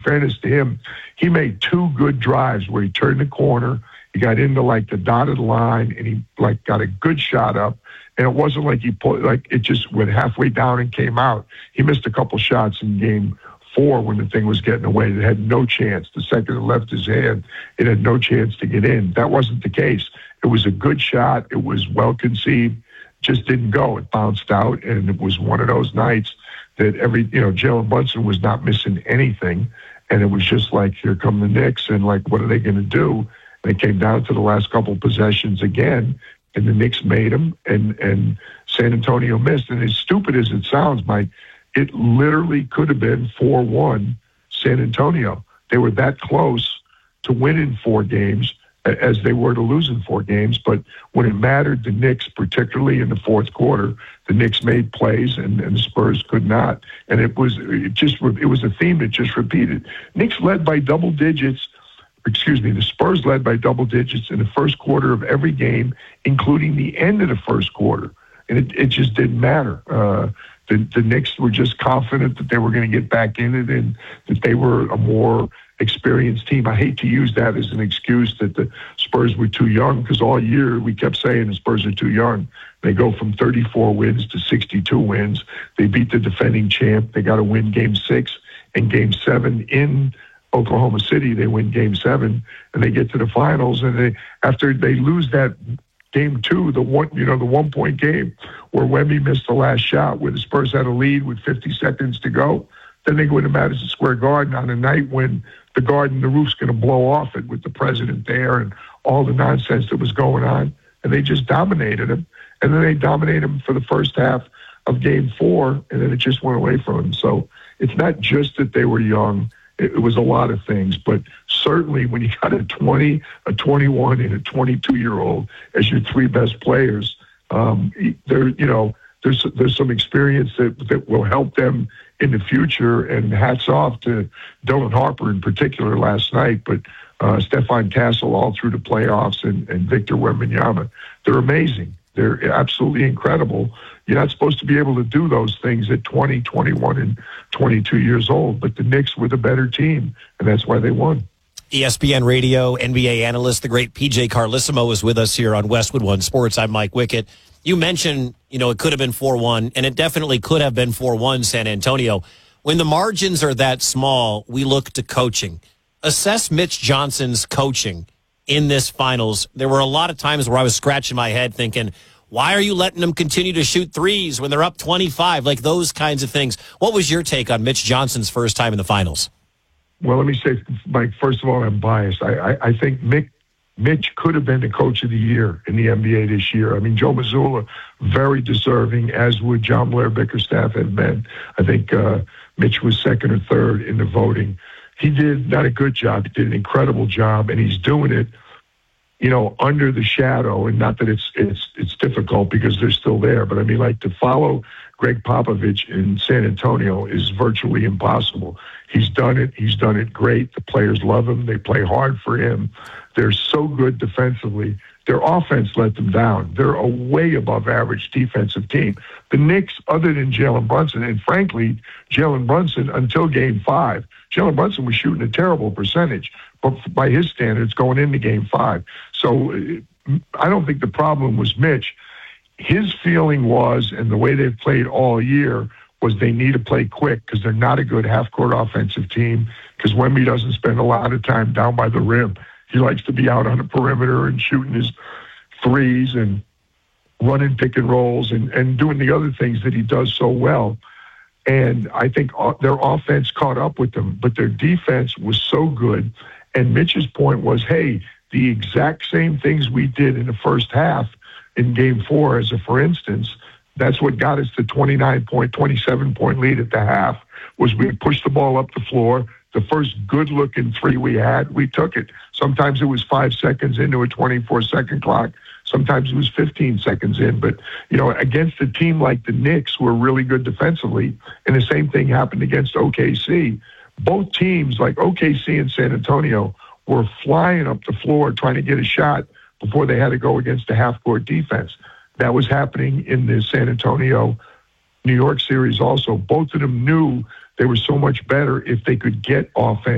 fairness to him, he made two good drives where he turned the corner, he got into like the dotted line, and he like got a good shot up. And it wasn't like he put like it just went halfway down and came out. He missed a couple shots in game 4 when the thing was getting away. It had no chance. The second it left his hand, it had no chance to get in. That wasn't the case. It was a good shot. It was well conceived. Just didn't go. It bounced out, and it was one of those nights that Jalen Brunson was not missing anything, and it was just like, here come the Knicks, and like, what are they going to do? And it came down to the last couple of possessions again, and the Knicks made them, and San Antonio missed. And as stupid as it sounds, Mike, it literally could have been 4-1 San Antonio. They were that close to winning 4 games as they were to losing 4 games. But when it mattered, the Knicks, particularly in the fourth quarter, the Knicks made plays and the Spurs could not. And it was a theme that just repeated. Knicks led by double digits. The Spurs led by double digits in the first quarter of every game, including the end of the first quarter. And it just didn't matter. The Knicks were just confident that they were going to get back in it and that they were a more experienced team. I hate to use that as an excuse that the Spurs were too young, because all year we kept saying the Spurs are too young. They go from 34 wins to 62 wins. They beat the defending champ. They got to win Game 6 and Game 7 in Oklahoma City. They win Game 7 and they get to the finals. And after they lose that Game 2, the 1-point game where Wemby missed the last shot, where the Spurs had a lead with 50 seconds to go, then they go into Madison Square Garden on a night when the roof's going to blow off it with the president there and all the nonsense that was going on, and they just dominated him. And then they dominated him for the first half of Game 4, and then it just went away from them. So it's not just that they were young. It was a lot of things, but certainly when you got a 20, a 21, and a 22-year-old as your 3 best players, there's some experience that will help them in the future. And hats off to Dylan Harper in particular last night, but Stephon Castle all through the playoffs and Victor Wembanyama. They're amazing. They're absolutely incredible. You're not supposed to be able to do those things at 20, 21, and 22 years old, but the Knicks were the better team, and that's why they won. ESPN Radio NBA analyst, the great PJ Carlissimo, is with us here on Westwood One Sports. I'm Mike Wickett. You mentioned, it could have been 4-1, and it definitely could have been 4-1 San Antonio. When the margins are that small, we look to coaching. Assess Mitch Johnson's coaching in this finals. There were a lot of times where I was scratching my head thinking, why are you letting them continue to shoot threes when they're up 25? Like those kinds of things. What was your take on Mitch Johnson's first time in the finals? Well, let me say, Mike, first of all, I'm biased. I think Mitch could have been the coach of the year in the NBA this year. I mean, Joe Mazzulla, very deserving, as would John Blair Bickerstaff have been. I think Mitch was second or third in the voting. He did not a good job. He did an incredible job, and he's doing it, under the shadow. And not that it's difficult because they're still there, but I mean, like, to follow Greg Popovich in San Antonio is virtually impossible. He's done it. He's done it great. The players love him. They play hard for him. They're so good defensively. Their offense let them down. They're a way above average defensive team. The Knicks, other than Jalen Brunson, and frankly, Jalen Brunson until Game 5, Jalen Brunson was shooting a terrible percentage, but by his standards, going into Game 5. So I don't think the problem was Mitch. His feeling was, and the way they've played all year, was they need to play quick because they're not a good half-court offensive team, because Wemby doesn't spend a lot of time down by the rim. He likes to be out on the perimeter and shooting his threes and running pick and rolls and doing the other things that he does so well. And I think their offense caught up with them, but their defense was so good. And Mitch's point was, hey, the exact same things we did in the first half in Game 4, as a for instance, that's what got us the 27-point lead at the half, was we pushed the ball up the floor. The first good-looking three we had, we took it. Sometimes it was 5 seconds into a 24-second clock. Sometimes it was 15 seconds in. But, against a team like the Knicks, who are really good defensively, and the same thing happened against OKC, both teams, like OKC and San Antonio, were flying up the floor trying to get a shot before they had to go against a half-court defense. That was happening in the San Antonio-New York series also. Both of them knew they were so much better if they could get offense